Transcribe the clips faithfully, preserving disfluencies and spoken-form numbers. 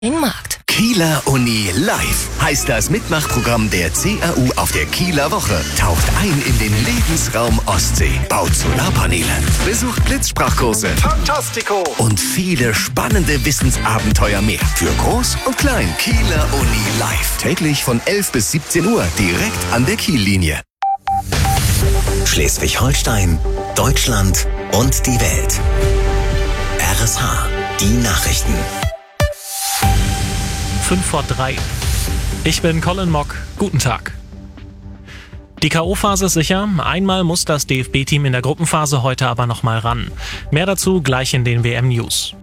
Markt. Kieler Uni live heißt das Mitmachprogramm der C A U auf der Kieler Woche. Taucht ein in den Lebensraum Ostsee, baut Solarpaneele, besucht Blitzsprachkurse, Fantastico und viele spannende Wissensabenteuer mehr. Für Groß und Klein. Kieler Uni live. Täglich von elf bis siebzehn Uhr direkt an der Kiellinie. Schleswig-Holstein, Deutschland und die Welt. R S H, die Nachrichten. fünf vor drei. Ich bin Colin Mock. Guten Tag. Die K O-Phase ist sicher. Einmal muss das D F B-Team in der Gruppenphase heute aber nochmal ran. Mehr dazu gleich in den W M-News.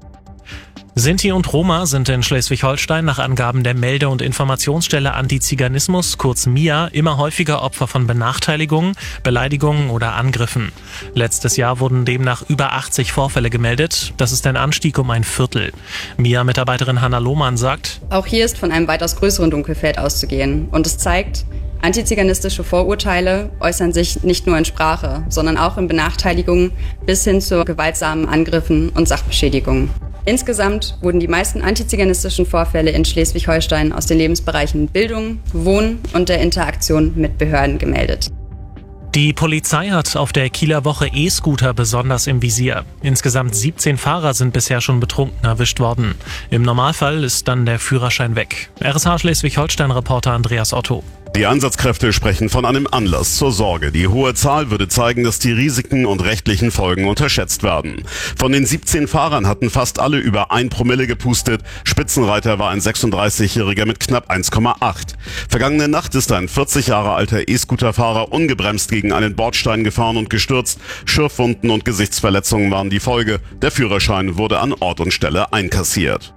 Sinti und Roma sind in Schleswig-Holstein nach Angaben der Melde- und Informationsstelle Antiziganismus, kurz M I A, immer häufiger Opfer von Benachteiligungen, Beleidigungen oder Angriffen. Letztes Jahr wurden demnach über achtzig Vorfälle gemeldet. Das ist ein Anstieg um ein Viertel. M I A-Mitarbeiterin Hanna Lohmann sagt: Auch hier ist von einem weitaus größeren Dunkelfeld auszugehen. Und es zeigt, antiziganistische Vorurteile äußern sich nicht nur in Sprache, sondern auch in Benachteiligungen bis hin zu gewaltsamen Angriffen und Sachbeschädigungen. Insgesamt wurden die meisten antiziganistischen Vorfälle in Schleswig-Holstein aus den Lebensbereichen Bildung, Wohnen und der Interaktion mit Behörden gemeldet. Die Polizei hat auf der Kieler Woche E-Scooter besonders im Visier. Insgesamt siebzehn Fahrer sind bisher schon betrunken erwischt worden. Im Normalfall ist dann der Führerschein weg. R S H Schleswig-Holstein-Reporter Andreas Otto. Die Einsatzkräfte sprechen von einem Anlass zur Sorge. Die hohe Zahl würde zeigen, dass die Risiken und rechtlichen Folgen unterschätzt werden. Von den siebzehn Fahrern hatten fast alle über ein Promille gepustet. Spitzenreiter war ein sechsunddreißigjähriger mit knapp eins Komma acht. Vergangene Nacht ist ein vierzig Jahre alter E-Scooter-Fahrer ungebremst gegen einen Bordstein gefahren und gestürzt. Schürfwunden und Gesichtsverletzungen waren die Folge. Der Führerschein wurde an Ort und Stelle einkassiert.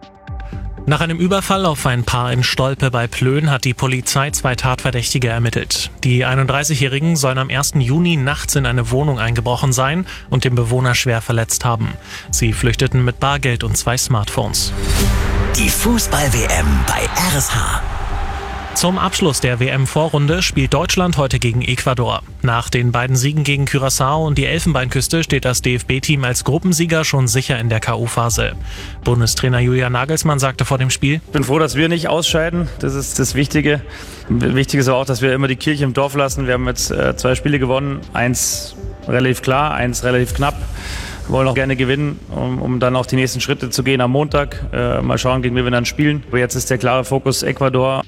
Nach einem Überfall auf ein Paar in Stolpe bei Plön hat die Polizei zwei Tatverdächtige ermittelt. Die einunddreißigjährigen sollen am ersten Juni nachts in eine Wohnung eingebrochen sein und den Bewohner schwer verletzt haben. Sie flüchteten mit Bargeld und zwei Smartphones. Die Fußball-W M bei R S H. Zum Abschluss der W M-Vorrunde spielt Deutschland heute gegen Ecuador. Nach den beiden Siegen gegen Curaçao und die Elfenbeinküste steht das D F B-Team als Gruppensieger schon sicher in der K O-Phase. Bundestrainer Julian Nagelsmann sagte vor dem Spiel: Ich bin froh, dass wir nicht ausscheiden. Das ist das Wichtige. Wichtig ist auch, dass wir immer die Kirche im Dorf lassen. Wir haben jetzt äh, zwei Spiele gewonnen. Eins relativ klar, eins relativ knapp. Wir wollen auch gerne gewinnen, um, um dann auch die nächsten Schritte zu gehen am Montag. Äh, mal schauen, gegen wen wir dann spielen. Aber jetzt ist der klare Fokus Ecuador.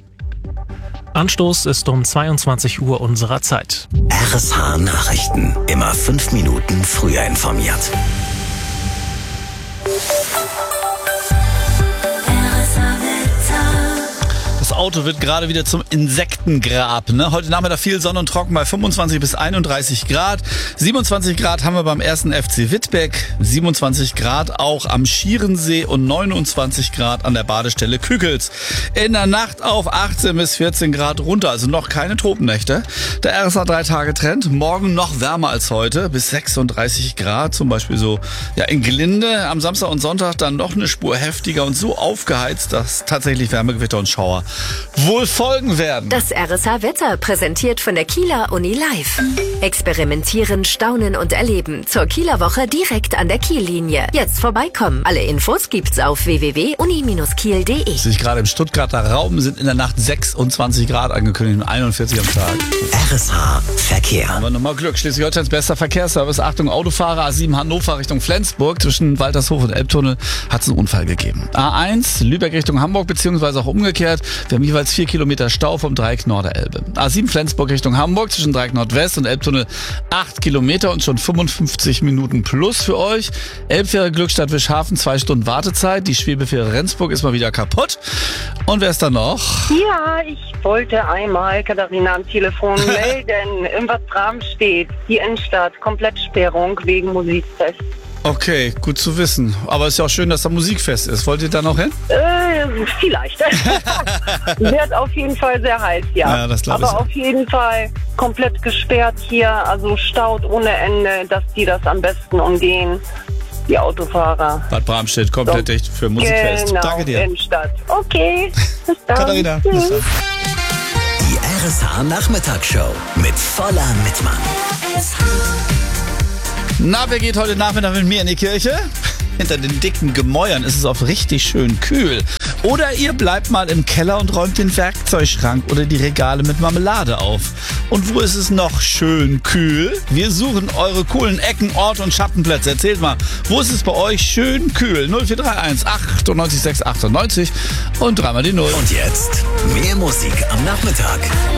Anstoß ist um zweiundzwanzig Uhr unserer Zeit. R S H Nachrichten. Immer fünf Minuten früher informiert. Das Auto wird gerade wieder zum Insektengrab. Ne? Heute Nachmittag viel Sonne und trocken bei fünfundzwanzig bis einunddreißig Grad. siebenundzwanzig Grad haben wir beim ersten F C Wittbeck. siebenundzwanzig Grad auch am Schierensee und neunundzwanzig Grad an der Badestelle Kükels. In der Nacht auf achtzehn bis vierzehn Grad runter. Also noch keine Tropennächte. Der R S H drei Tage Trend. Morgen noch wärmer als heute. Bis sechsunddreißig Grad. Zum Beispiel so ja in Glinde. Am Samstag und Sonntag dann noch eine Spur heftiger und so aufgeheizt, dass tatsächlich Wärmegewitter und Schauer wohl folgen werden. Das R S H-Wetter präsentiert von der Kieler Uni live. Experimentieren, staunen und erleben. Zur Kieler Woche direkt an der Kiellinie. Jetzt vorbeikommen. Alle Infos gibt's auf w w w punkt uni Bindestrich kiel punkt de. Sich gerade im Stuttgarter Raum sind in der Nacht sechsundzwanzig Grad angekündigt und einundvierzig am Tag. R S H Verkehr. Aber nochmal Glück. Schleswig-Holsteins bester Verkehrsservice. Achtung, Autofahrer. A sieben Hannover Richtung Flensburg. Zwischen Waltershof und Elbtunnel hat es einen Unfall gegeben. A eins Lübeck Richtung Hamburg, beziehungsweise auch umgekehrt. Wir haben jeweils vier Kilometer Stau vom Dreieck Norderelbe. A sieben Flensburg Richtung Hamburg zwischen Dreieck Nordwest und Elbtunnel acht Kilometer und schon fünfundfünfzig Minuten plus für euch. Elbfähre Glückstadt Wischhafen, zwei Stunden Wartezeit. Die Schwebefähre Rendsburg ist mal wieder kaputt. Und wer ist da noch? Ja, ich wollte einmal Katharina am Telefon melden. In Bad Bramstedt, die Innenstadt, Komplettsperrung wegen Musikfest. Okay, gut zu wissen. Aber es ist ja auch schön, dass da Musikfest ist. Wollt ihr da noch hin? Äh, vielleicht. Wird auf jeden Fall sehr heiß, ja. Ja, das glaube ich. Aber auf jeden Fall komplett gesperrt hier, also staut ohne Ende, dass die das am besten umgehen, die Autofahrer. Bad Bramstedt, komplett so. dicht für Musikfest. Genau, Danke dir. Innenstadt. Okay, bis dann. Katharina, Tschüss. bis dann. Die R S H Nachmittagsshow mit voller Mitmann. Na, wer geht heute Nachmittag mit mir in die Kirche? hinter den dicken Gemäuern ist es oft richtig schön kühl. Oder ihr bleibt mal im Keller und räumt den Werkzeugschrank oder die Regale mit Marmelade auf. Und wo ist es noch schön kühl? Wir suchen eure coolen Ecken, Orte und Schattenplätze. Erzählt mal, wo ist es bei euch schön kühl? null vier drei eins achtundneunzig sechs achtundneunzig und dreimal die Null. Und jetzt mehr Musik am Nachmittag.